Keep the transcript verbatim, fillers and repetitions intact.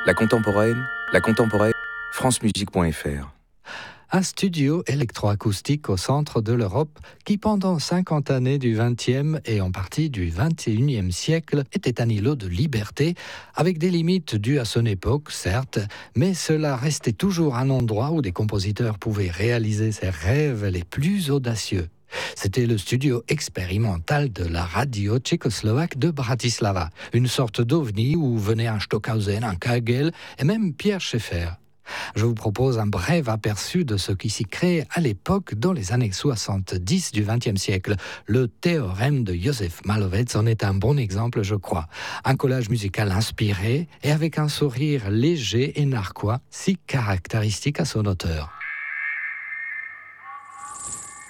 La contemporaine, la contemporaine, francemusique point f r. Un studio électroacoustique au centre de l'Europe qui, pendant cinquante années du vingtième et en partie du vingt et unième siècle, était un îlot de liberté, avec des limites dues à son époque, certes, mais cela restait toujours un endroit où des compositeurs pouvaient réaliser ses rêves les plus audacieux. C'était le studio expérimental de la radio tchécoslovaque de Bratislava, une sorte d'ovni où venaient un Stockhausen, un Kagel et même Pierre Schaeffer. Je vous propose un bref aperçu de ce qui s'y crée à l'époque dans les années soixante-dix du vingtième siècle. Le théorème de Josef Malowetz en est un bon exemple, je crois. Un collage musical inspiré et avec un sourire léger et narquois, si caractéristique à son auteur.